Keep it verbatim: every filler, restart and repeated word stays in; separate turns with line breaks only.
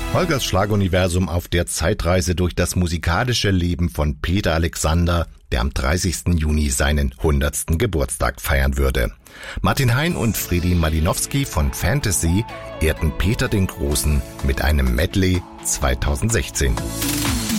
Holgers Schlaguniversum auf der Zeitreise durch das musikalische Leben von Peter Alexander, der am dreißigsten Juni seinen hundertsten Geburtstag feiern würde. Martin Hein und Fredi Malinowski von Fantasy ehrten Peter den Großen mit einem Medley zweitausendsechzehn.